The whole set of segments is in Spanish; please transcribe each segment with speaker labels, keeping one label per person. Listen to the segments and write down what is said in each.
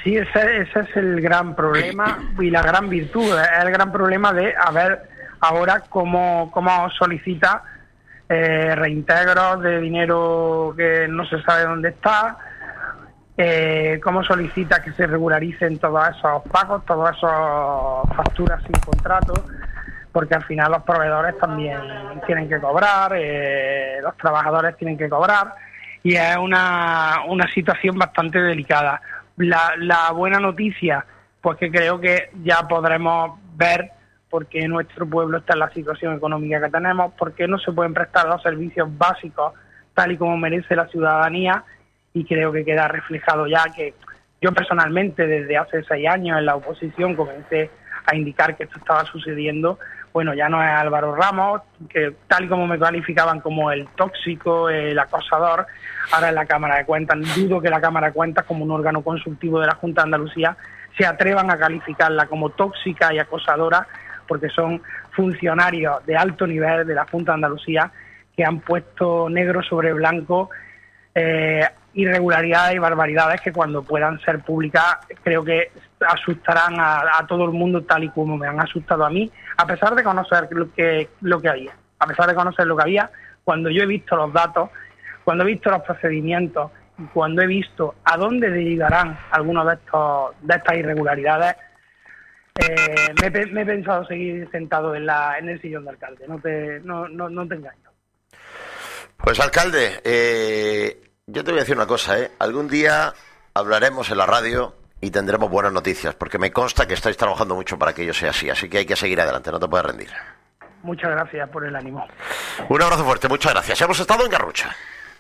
Speaker 1: Sí, ese es el gran problema y la gran virtud, es el gran problema de a ver ahora cómo solicita reintegros de dinero que no se sabe dónde está, cómo solicita que se regularicen todos esos pagos, todas esas facturas sin contrato, porque al final los proveedores también tienen que cobrar, los trabajadores tienen que cobrar, y es una situación bastante delicada. La buena noticia, pues que creo que ya podremos ver por qué nuestro pueblo está en la situación económica que tenemos, por qué no se pueden prestar los servicios básicos tal y como merece la ciudadanía, y creo que queda reflejado ya que yo personalmente desde hace 6 años en la oposición comencé a indicar que esto estaba sucediendo. Bueno, ya no es Álvaro Ramos, que tal y como me calificaban como el tóxico, el acosador, ahora en la Cámara de Cuentas. Dudo que la Cámara de Cuentas, como un órgano consultivo de la Junta de Andalucía, se atrevan a calificarla como tóxica y acosadora, porque son funcionarios de alto nivel de la Junta de Andalucía que han puesto negro sobre blanco irregularidades y barbaridades que cuando puedan ser públicas creo que asustarán a todo el mundo, tal y como me han asustado a mí, a pesar de conocer lo que había. A pesar de conocer lo que había, cuando yo he visto los datos, cuando he visto los procedimientos y cuando he visto a dónde derivarán algunos de estas irregularidades, me he pensado seguir sentado en el sillón de alcalde. No te engaño.
Speaker 2: Pues alcalde, yo te voy a decir una cosa, algún día hablaremos en la radio y tendremos buenas noticias, porque me consta que estáis trabajando mucho para que ello sea así que hay que seguir adelante, no te puedes rendir.
Speaker 1: Muchas gracias por el ánimo.
Speaker 2: Un abrazo fuerte, muchas gracias. Hemos estado en Garrucha.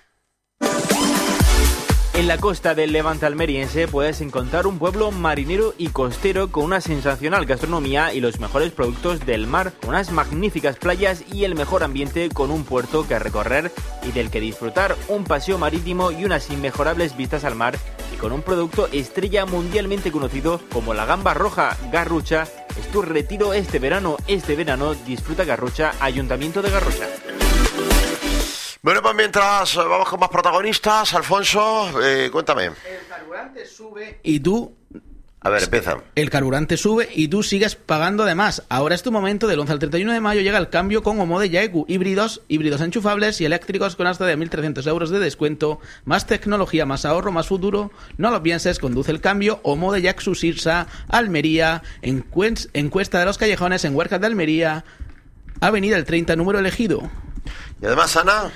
Speaker 3: En la costa del Levante almeriense puedes encontrar un pueblo marinero y costero con una sensacional gastronomía y los mejores productos del mar, unas magníficas playas y el mejor ambiente, con un puerto que recorrer y del que disfrutar, un paseo marítimo y unas inmejorables vistas al mar, y con un producto estrella mundialmente conocido como la gamba roja. Garrucha es tu retiro este verano. Disfruta Garrucha, Ayuntamiento de Garrucha.
Speaker 2: Bueno, pues mientras vamos con más protagonistas, Alfonso, cuéntame.
Speaker 4: El carburante sube y tú...
Speaker 2: A ver, empieza.
Speaker 4: El carburante sube y tú sigues pagando de más. Ahora es tu momento. Del 11 al 31 de mayo llega el cambio con Omode Yaeku. Híbridos enchufables y eléctricos con hasta de 1.300 euros de descuento. Más tecnología, más ahorro, más futuro. No lo pienses, conduce el cambio. Omode Yaeku Sirsa, Almería, en Cuesta de los Callejones, en Huercas de Almería, Avenida el 30, número elegido.
Speaker 2: Y además, Ana...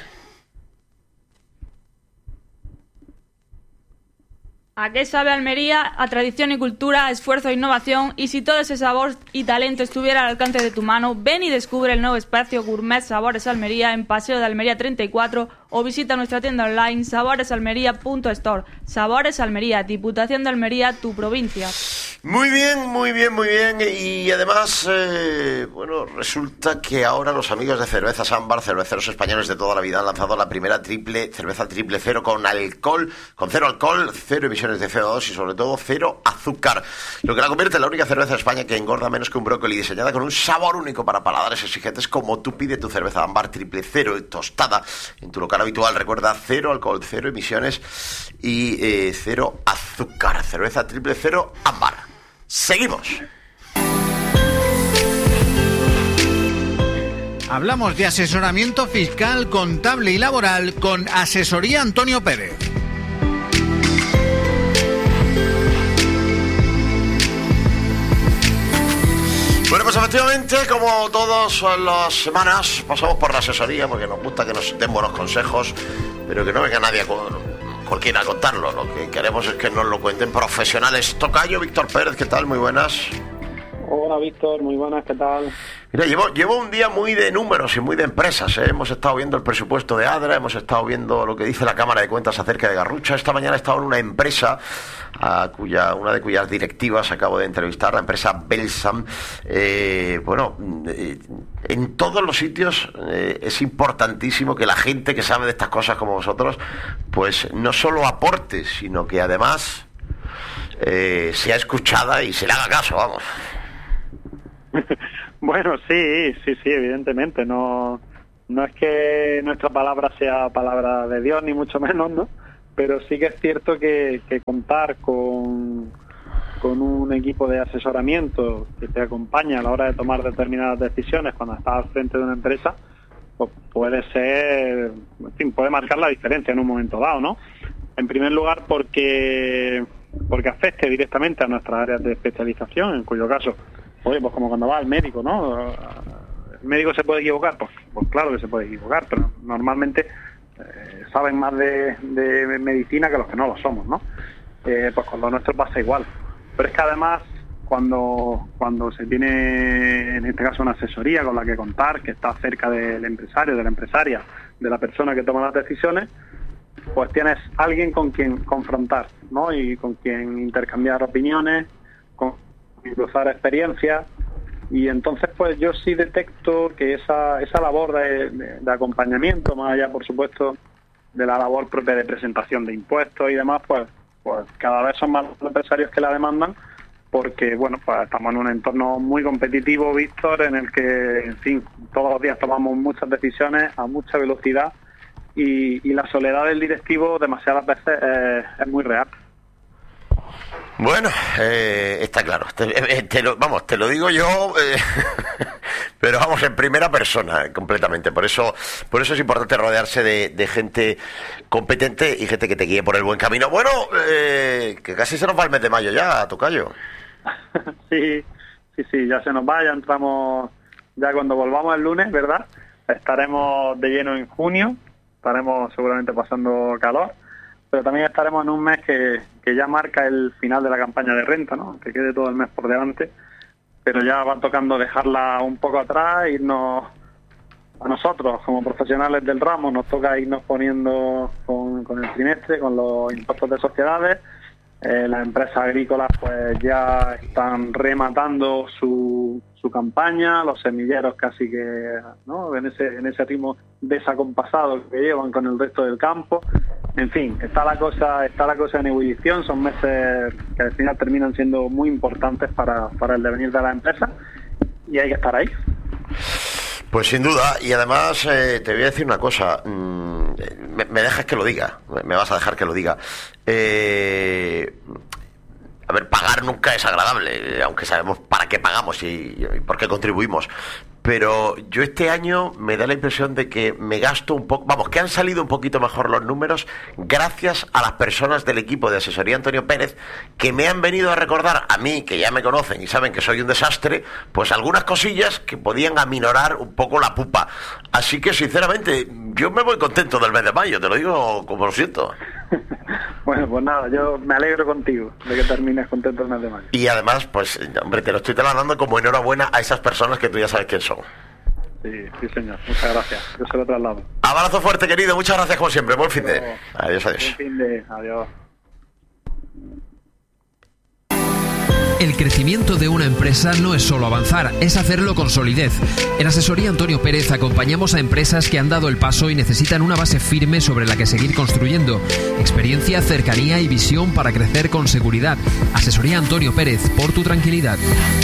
Speaker 5: ¿A qué sabe Almería? A tradición y cultura, esfuerzo e innovación. Y si todo ese sabor y talento estuviera al alcance de tu mano, ven y descubre el nuevo espacio Gourmet Sabores Almería en Paseo de Almería 34 o visita nuestra tienda online saboresalmería.store. Sabores Almería, Diputación de Almería, tu provincia.
Speaker 2: Muy bien. Y además, bueno, resulta que ahora los amigos de Cervezas Ámbar, cerveceros españoles de toda la vida, han lanzado la primera cerveza triple cero con alcohol, con cero alcohol, cero emisiones de CO2 y sobre todo cero azúcar, lo que la convierte en la única cerveza de España que engorda menos que un brócoli, diseñada con un sabor único para paladares exigentes como tú. Pide tu cerveza Ámbar triple cero tostada en tu local habitual. Recuerda, cero alcohol, cero emisiones y cero azúcar. Cerveza triple cero Ámbar. Seguimos.
Speaker 6: Hablamos de asesoramiento fiscal, contable y laboral con Asesoría Antonio Pérez.
Speaker 2: Bueno, pues efectivamente, como todas las semanas, pasamos por la asesoría porque nos gusta que nos den buenos consejos, pero que no venga nadie cualquiera a contarlo. Lo que queremos es que nos lo cuenten profesionales. Tocayo, Víctor Pérez, ¿qué tal? Muy buenas.
Speaker 7: Hola, Víctor, muy buenas, ¿qué tal?
Speaker 2: Mira, llevo un día muy de números y muy de empresas, ¿eh? Hemos estado viendo el presupuesto de ADRA, hemos estado viendo lo que dice la Cámara de Cuentas acerca de Garrucha. Esta mañana he estado en una empresa una de cuyas directivas acabo de entrevistar, la empresa Belsam. En todos los sitios es importantísimo que la gente que sabe de estas cosas como vosotros, pues no solo aporte, sino que además sea escuchada y se le haga caso, vamos.
Speaker 7: Bueno, sí, evidentemente. No es que nuestra palabra sea palabra de Dios, ni mucho menos, ¿no? Pero sí que es cierto que contar con con un equipo de asesoramiento que te acompaña a la hora de tomar determinadas decisiones cuando estás al frente de una empresa, pues puede ser, en fin, puede marcar la diferencia en un momento dado, ¿no? En primer lugar porque afecte directamente a nuestras áreas de especialización, en cuyo caso, oye, pues como cuando va al médico, ¿no? ¿El médico se puede equivocar? Pues claro que se puede equivocar, pero normalmente saben más de medicina que los que no lo somos, ¿no? Pues con lo nuestro pasa igual. Pero es que además, cuando se tiene, en este caso, una asesoría con la que contar, que está cerca del empresario, de la empresaria, de la persona que toma las decisiones, pues tienes alguien con quien confrontar, ¿no? Y con quien intercambiar opiniones, con cruzar experiencias. Y entonces, pues yo sí detecto que esa labor de acompañamiento, más allá, por supuesto, de la labor propia de presentación de impuestos y demás, pues cada vez son más los empresarios que la demandan, porque, bueno, pues estamos en un entorno muy competitivo, Víctor, en el que, en fin, todos los días tomamos muchas decisiones a mucha velocidad y la soledad del directivo demasiadas veces es muy real.
Speaker 2: Bueno, está claro. Te lo digo yo, pero vamos, en primera persona, completamente. Por eso es importante rodearse de gente competente y gente que te guíe por el buen camino. Bueno, que casi se nos va el mes de mayo ya, tocayo.
Speaker 7: Sí, ya se nos va, ya entramos, ya cuando volvamos el lunes, ¿verdad? Estaremos de lleno en junio, estaremos seguramente pasando calor, pero también estaremos en un mes que ya marca el final de la campaña de renta, ¿no? Que quede todo el mes por delante, pero ya va tocando dejarla un poco atrás, irnos a nosotros como profesionales del ramo, nos toca irnos poniendo con el trimestre, con los impuestos de sociedades. Las empresas agrícolas pues ya están rematando su campaña, los semilleros casi que, ¿no?, en ese ritmo desacompasado que llevan con el resto del campo. En fin, está la cosa en ebullición. Son meses que al final terminan siendo muy importantes para el devenir de la empresa y hay que estar ahí.
Speaker 2: Pues sin duda, y además te voy a decir una cosa, me dejas que lo diga, me vas a dejar que lo diga. A ver, pagar nunca es agradable, aunque sabemos para qué pagamos y por qué contribuimos. Pero yo este año me da la impresión de que me gasto un poco, vamos, que han salido un poquito mejor los números gracias a las personas del equipo de asesoría Antonio Pérez, que me han venido a recordar a mí, que ya me conocen y saben que soy un desastre, pues algunas cosillas que podían aminorar un poco la pupa. Así que sinceramente yo me voy contento del mes de mayo, te lo digo como lo siento.
Speaker 7: Bueno, pues nada, yo me alegro contigo de que termines contento el mes de mayo.
Speaker 2: Y además, pues, hombre, te lo estoy trasladando como enhorabuena a esas personas que tú ya sabes quién son.
Speaker 7: Sí, señor. Muchas gracias. Yo se lo traslado.
Speaker 2: Abrazo fuerte, querido. Muchas gracias como siempre. Buen fin de. Adiós.
Speaker 7: Buen fin de. Adiós.
Speaker 8: El crecimiento de una empresa no es solo avanzar, es hacerlo con solidez. En Asesoría Antonio Pérez acompañamos a empresas que han dado el paso y necesitan una base firme sobre la que seguir construyendo. Experiencia, cercanía y visión para crecer con seguridad. Asesoría Antonio Pérez, por tu tranquilidad.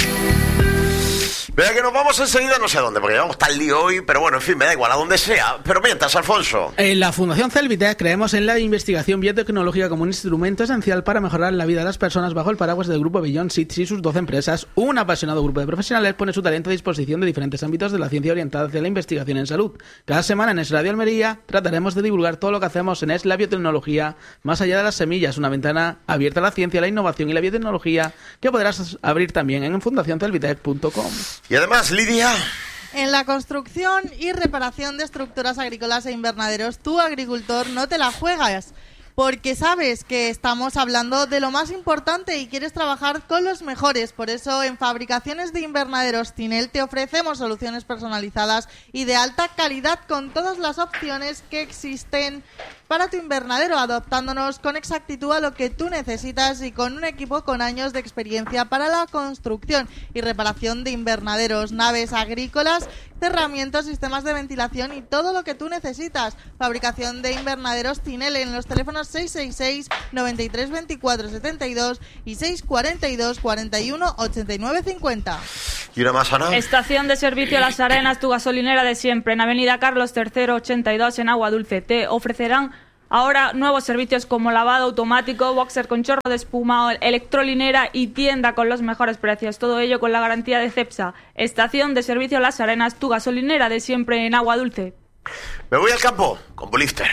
Speaker 2: Vea que nos vamos enseguida, no sé a dónde, porque llevamos tal lío hoy, pero bueno, en fin, me da igual, a donde sea. Pero mientras, Alfonso.
Speaker 4: En la Fundación Celvitec creemos en la investigación biotecnológica como un instrumento esencial para mejorar la vida de las personas bajo el paraguas del grupo Beyond Seeds y sus 12 empresas. Un apasionado grupo de profesionales pone su talento a disposición de diferentes ámbitos de la ciencia orientada hacia la investigación en salud. Cada semana en Es Radio Almería trataremos de divulgar todo lo que hacemos en Es la biotecnología, más allá de las semillas, una ventana abierta a la ciencia, la innovación y la biotecnología que podrás abrir también en fundacioncelvitec.com.
Speaker 2: Y además, Lidia,
Speaker 9: en la construcción y reparación de estructuras agrícolas e invernaderos, tú, agricultor, no te la juegas, porque sabes que estamos hablando de lo más importante y quieres trabajar con los mejores. Por eso, en Fabricaciones de Invernaderos Tinel te ofrecemos soluciones personalizadas y de alta calidad con todas las opciones que existen para tu invernadero, adaptándonos con exactitud a lo que tú necesitas y con un equipo con años de experiencia para la construcción y reparación de invernaderos, naves agrícolas, cerramientos, sistemas de ventilación y todo lo que tú necesitas. Fabricación de Invernaderos Tinel en los teléfonos 666 93 24 72 y 642 41 89 50.
Speaker 2: ¿Y una más, Ana?
Speaker 5: Estación de servicio Las Arenas, tu gasolinera de siempre, en Avenida Carlos III 82 en Agua Dulce. Te ofrecerán Ahora nuevos servicios como lavado automático, boxer con chorro de espuma, electrolinera y tienda con los mejores precios. Todo ello con la garantía de Cepsa. Estación de servicio Las Arenas, tu gasolinera de siempre en agua dulce.
Speaker 2: Me voy al campo con Bulifter.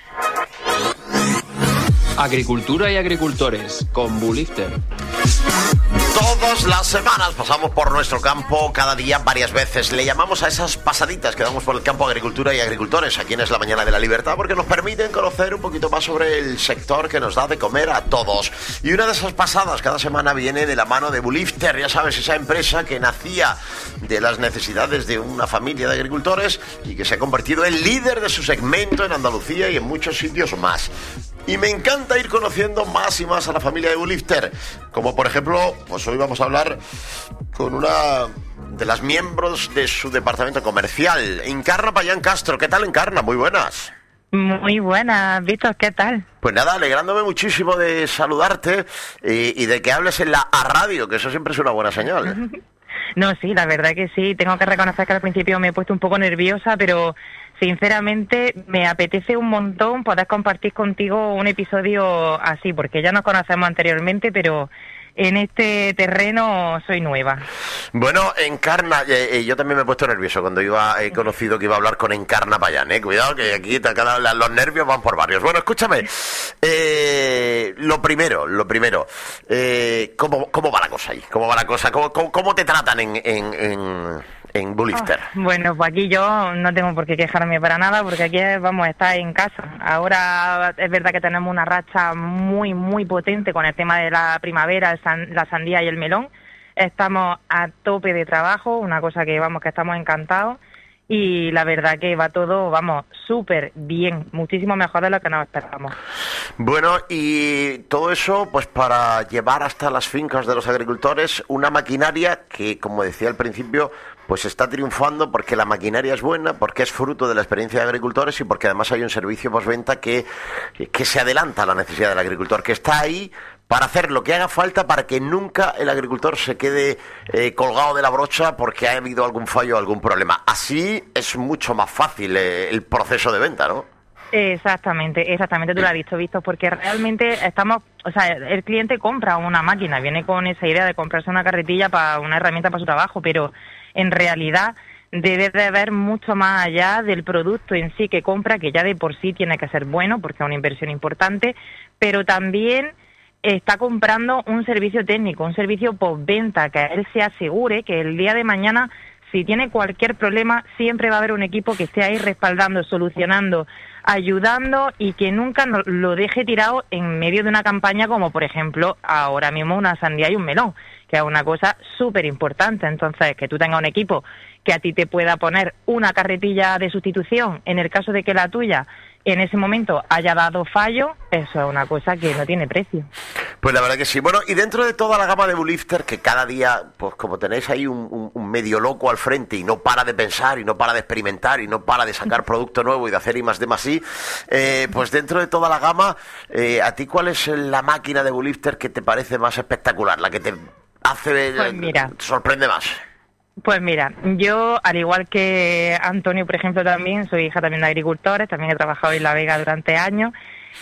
Speaker 10: Agricultura y agricultores con Bulifter.
Speaker 2: Todas las semanas pasamos por nuestro campo, cada día, varias veces. Le llamamos a esas pasaditas que damos por el campo Agricultura y Agricultores, aquí en Es la Mañana de la Libertad, porque nos permiten conocer un poquito más sobre el sector que nos da de comer a todos. Y una de esas pasadas cada semana viene de la mano de Bulifter, ya sabes, esa empresa que nacía de las necesidades de una familia de agricultores y que se ha convertido en líder de su segmento en Andalucía y en muchos sitios más. Y me encanta ir conociendo más y más a la familia de Bulifter, como por ejemplo, pues hoy vamos a hablar con una de las miembros de su departamento comercial, Encarna Payán Castro. ¿Qué tal, Encarna? Muy buenas.
Speaker 11: Muy buenas, Víctor, ¿qué tal?
Speaker 2: Pues nada, alegrándome muchísimo de saludarte y de que hables en la radio, que eso siempre es una buena señal.
Speaker 11: No, sí, la verdad que sí. Tengo que reconocer que al principio me he puesto un poco nerviosa, pero sinceramente me apetece un montón poder compartir contigo un episodio así, porque ya nos conocemos anteriormente, pero en este terreno soy nueva.
Speaker 2: Bueno, Encarna, yo también me he puesto nervioso cuando he conocido que iba a hablar con Encarna Payán, Cuidado que aquí los nervios van por varios. Bueno, escúchame, lo primero, ¿cómo va la cosa ahí? ¿Cómo va la cosa? ¿Cómo te tratan en Bulifter?
Speaker 11: Bueno, pues aquí yo no tengo por qué quejarme para nada, porque aquí vamos a estar en casa. Ahora es verdad que tenemos una racha muy, muy potente con el tema de la primavera, la sandía y el melón. Estamos a tope de trabajo, una cosa que que estamos encantados. Y la verdad que va todo, súper bien, muchísimo mejor de lo que nos esperábamos.
Speaker 2: Bueno, y todo eso, pues para llevar hasta las fincas de los agricultores una maquinaria que, como decía al principio, pues está triunfando porque la maquinaria es buena, porque es fruto de la experiencia de agricultores y porque además hay un servicio postventa que se adelanta a la necesidad del agricultor, que está ahí para hacer lo que haga falta para que nunca el agricultor se quede colgado de la brocha porque ha habido algún fallo o algún problema. Así es mucho más fácil el proceso de venta, ¿no?
Speaker 11: Exactamente, tú lo has dicho, Víctor, porque realmente el cliente compra una máquina, viene con esa idea de comprarse una carretilla para una herramienta para su trabajo, pero en realidad debe de ver mucho más allá del producto en sí que compra, que ya de por sí tiene que ser bueno porque es una inversión importante, pero también está comprando un servicio técnico, un servicio postventa, que él se asegure que el día de mañana, si tiene cualquier problema, siempre va a haber un equipo que esté ahí respaldando, solucionando, ayudando y que nunca lo deje tirado en medio de una campaña como, por ejemplo, ahora mismo una sandía y un melón, que es una cosa súper importante. Entonces, que tú tengas un equipo que a ti te pueda poner una carretilla de sustitución en el caso de que la tuya en ese momento haya dado fallo, eso es una cosa que no tiene precio.
Speaker 2: Pues la verdad que sí. Bueno, y dentro de toda la gama de Bulifter, que cada día, pues como tenéis ahí un medio loco al frente y no para de pensar y no para de experimentar y no para de sacar producto nuevo y de hacer I más D más I, pues dentro de toda la gama, ¿a ti cuál es la máquina de Bulifter que te parece más espectacular, la que te hace sorprende más?
Speaker 11: Pues mira, yo, al igual que Antonio, por ejemplo, también soy hija también de agricultores, también he trabajado en La Vega durante años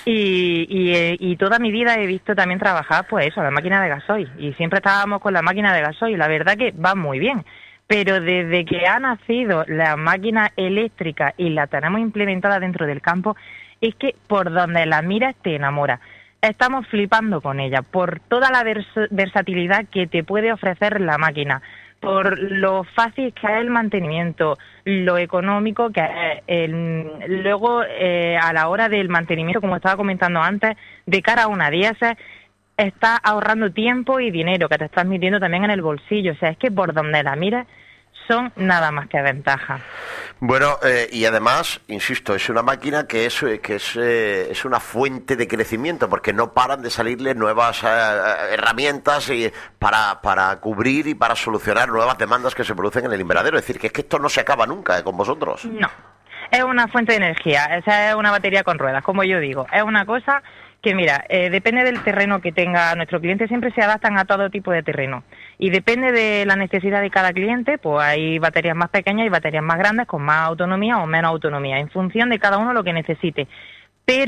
Speaker 11: y toda mi vida he visto también trabajar, pues eso, la máquina de gasoil, y siempre estábamos con la máquina de gasoil, la verdad que va muy bien, pero desde que ha nacido la máquina eléctrica y la tenemos implementada dentro del campo, es que por donde la miras te enamora. Estamos flipando con ella, por toda la versatilidad que te puede ofrecer la máquina, por lo fácil que es el mantenimiento, lo económico que es. Luego, a la hora del mantenimiento, como estaba comentando antes, de cara a una diésel, estás ahorrando tiempo y dinero que te estás metiendo también en el bolsillo. O sea, es que por donde la mires son nada más que ventajas.
Speaker 2: Bueno, y además, insisto, es una máquina que es una fuente de crecimiento, porque no paran de salirle nuevas herramientas para cubrir y para solucionar nuevas demandas que se producen en el invernadero. Es decir, que esto no se acaba nunca con vosotros.
Speaker 11: No, es una fuente de energía, esa es una batería con ruedas, como yo digo. Es una cosa que, mira, depende del terreno que tenga nuestro cliente, siempre se adaptan a todo tipo de terreno. Y depende de la necesidad de cada cliente, pues hay baterías más pequeñas y baterías más grandes con más autonomía o menos autonomía, en función de cada uno lo que necesite. Pero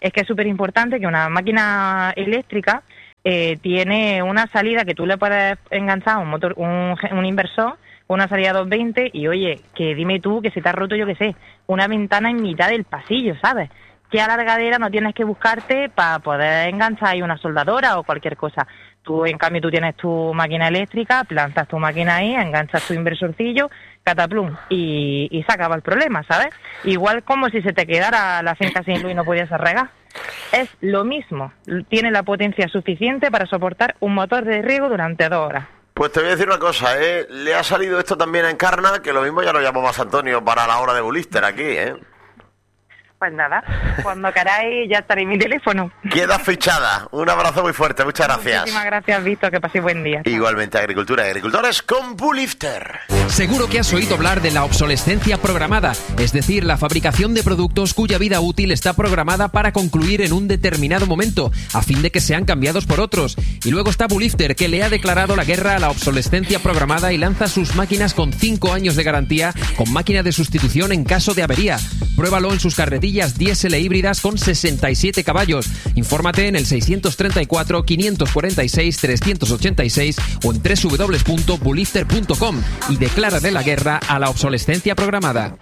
Speaker 11: es que es súper importante que una máquina eléctrica tiene una salida que tú le puedes enganchar un motor, un inversor, una salida 220 y oye, que dime tú que se te ha roto, yo qué sé, una ventana en mitad del pasillo, ¿sabes? Que alargadera no tienes que buscarte para poder enganchar ahí una soldadora o cualquier cosa. Tú, en cambio, tú tienes tu máquina eléctrica, plantas tu máquina ahí, enganchas tu inversorcillo, cataplum, y se acaba el problema, ¿sabes? Igual como si se te quedara la finca sin luz y no podías regar. Es lo mismo, tiene la potencia suficiente para soportar un motor de riego durante 2 horas.
Speaker 2: Pues te voy a decir una cosa, le ha salido esto también a Encarna, que lo mismo ya lo llamo más Antonio para la hora de Bulister aquí,
Speaker 11: Pues nada, cuando queráis ya estaré en mi teléfono.
Speaker 2: Queda fichada. Un abrazo muy fuerte, muchas gracias.
Speaker 11: Muchísimas gracias, Víctor, que paséis buen día.
Speaker 2: Igualmente, agricultura y agricultores con Bulifter.
Speaker 8: Seguro que has oído hablar de la obsolescencia programada, es decir, la fabricación de productos cuya vida útil está programada para concluir en un determinado momento, a fin de que sean cambiados por otros. Y luego está Bulifter, que le ha declarado la guerra a la obsolescencia programada y lanza sus máquinas con 5 años de garantía, con máquina de sustitución en caso de avería. Pruébalo en sus carretillas diésel e híbridas con 67 caballos. Infórmate en el 634 546 386 o en www.bulifter.com y declárale la guerra a la obsolescencia programada.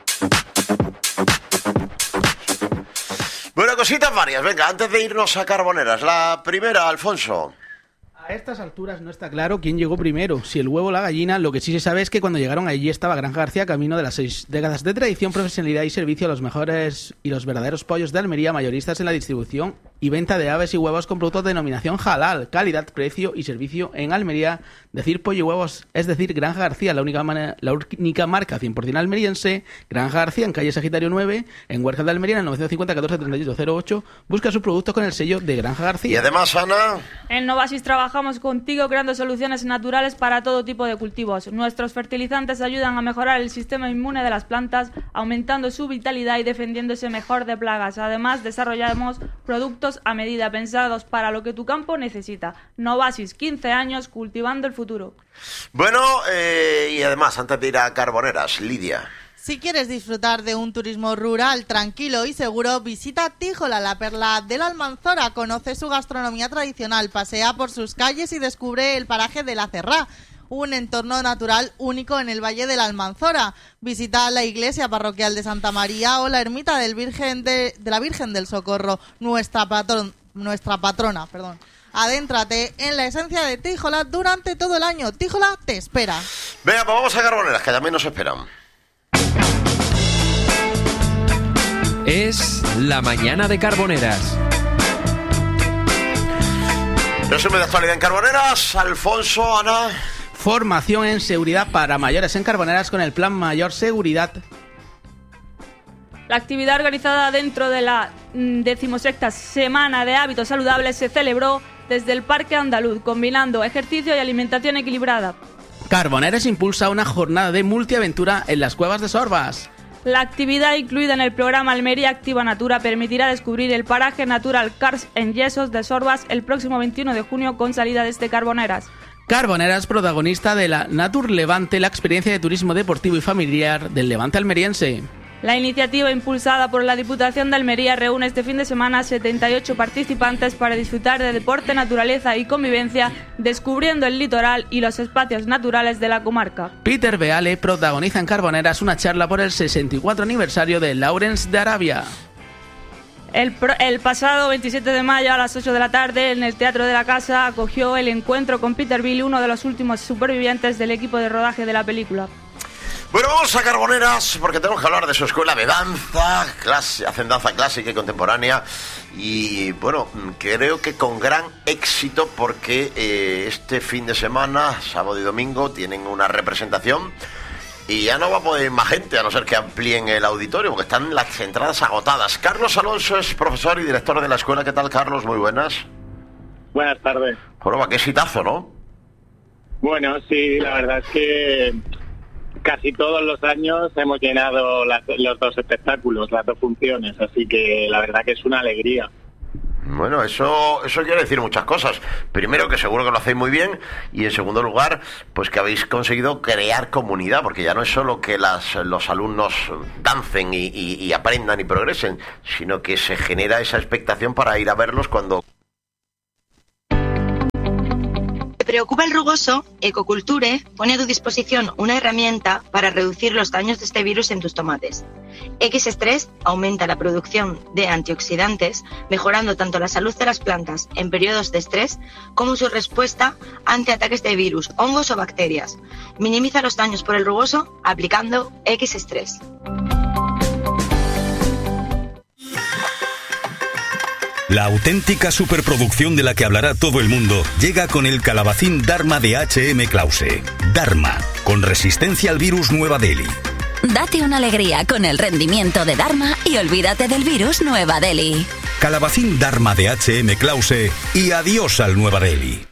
Speaker 2: Bueno, cositas varias. Venga, antes de irnos a Carboneras, la primera, Alfonso.
Speaker 4: A estas alturas no está claro quién llegó primero, si el huevo o la gallina. Lo que sí se sabe es que cuando llegaron allí estaba Granja García, camino de las 6 décadas de tradición, profesionalidad y servicio a los mejores y los verdaderos pollos de Almería, mayoristas en la distribución y venta de aves y huevos con productos de denominación halal, calidad, precio y servicio en Almería. Decir pollo y huevos es decir Granja García, la única marca 100% almeriense. Granja García en calle Sagitario 9, en Huerta de Almería, en el 950 14 38 08. Busca sus productos con el sello de Granja García.
Speaker 2: Y además, Ana,
Speaker 5: en Novasis trabajamos contigo creando soluciones naturales para todo tipo de cultivos. Nuestros fertilizantes ayudan a mejorar el sistema inmune de las plantas, aumentando su vitalidad y defendiéndose mejor de plagas. Además, desarrollamos productos a medida pensados para lo que tu campo necesita. Novasis, 15 años cultivando el futuro.
Speaker 2: Bueno, y además, antes de ir a Carboneras, Lidia.
Speaker 9: Si quieres disfrutar de un turismo rural tranquilo y seguro, visita Tíjola, la perla de la Almanzora. Conoce su gastronomía tradicional, pasea por sus calles y descubre el paraje de La Cerrá, un entorno natural único en el Valle de la Almanzora. Visita la iglesia parroquial de Santa María o la ermita de la Virgen del Socorro, nuestra patrona. Adéntrate en la esencia de Tíjola durante todo el año. Tíjola te espera.
Speaker 2: Venga, pues vamos a Carboneras, que también nos esperan.
Speaker 8: Es la mañana de Carboneras.
Speaker 2: Resumen de actualidad en Carboneras, Alfonso, Ana.
Speaker 4: Formación en seguridad para mayores en Carboneras con el Plan Mayor Seguridad.
Speaker 5: La actividad organizada dentro de la 16ª Semana de Hábitos Saludables se celebró desde el Parque Andaluz, combinando ejercicio y alimentación equilibrada.
Speaker 4: Carboneras impulsa una jornada de multiaventura en las cuevas de Sorbas.
Speaker 5: La actividad incluida en el programa Almería Activa Natura permitirá descubrir el paraje Natural Cars en Yesos de Sorbas el próximo 21 de junio con salida desde Carboneras.
Speaker 4: Carboneras, protagonista de la Natur Levante, la experiencia de turismo deportivo y familiar del Levante almeriense.
Speaker 5: La iniciativa impulsada por la Diputación de Almería reúne este fin de semana a 78 participantes para disfrutar de deporte, naturaleza y convivencia, descubriendo el litoral y los espacios naturales de la comarca.
Speaker 4: Peter Beale protagoniza en Carboneras una charla por el 64 aniversario de Lawrence de Arabia.
Speaker 5: El pasado 27 de mayo a las 8 de la tarde en el Teatro de la Casa acogió el encuentro con Peter Beale, uno de los últimos supervivientes del equipo de rodaje de la película.
Speaker 2: Bueno, vamos a Carboneras porque tenemos que hablar de su escuela de danza, hacen danza clásica y contemporánea y bueno, creo que con gran éxito porque este fin de semana, sábado y domingo, tienen una representación y ya no va a poder ir más gente a no ser que amplíen el auditorio porque están las entradas agotadas. Carlos Alonso es profesor y director de la escuela. ¿Qué tal, Carlos? Muy buenas.
Speaker 12: Buenas tardes.
Speaker 2: Bueno, qué exitazo, ¿no?
Speaker 12: Bueno, sí, la verdad es que casi todos los años hemos llenado los dos espectáculos, las dos funciones, así que la verdad que es una alegría.
Speaker 2: Bueno, eso quiere decir muchas cosas. Primero, que seguro que lo hacéis muy bien, y en segundo lugar, pues que habéis conseguido crear comunidad, porque ya no es solo que los alumnos dancen y aprendan y progresen, sino que se genera esa expectación para ir a verlos cuando...
Speaker 13: ¿Te preocupa el rugoso? Ecoculture pone a tu disposición una herramienta para reducir los daños de este virus en tus tomates. X-Stress aumenta la producción de antioxidantes, mejorando tanto la salud de las plantas en periodos de estrés como su respuesta ante ataques de virus, hongos o bacterias. Minimiza los daños por el rugoso aplicando X-Stress.
Speaker 14: La auténtica superproducción de la que hablará todo el mundo llega con el calabacín Dharma de H.M. Klause. Dharma, con resistencia al virus Nueva Delhi.
Speaker 15: Date una alegría con el rendimiento de Dharma y olvídate del virus Nueva Delhi.
Speaker 14: Calabacín Dharma de H.M. Klause y adiós al Nueva Delhi.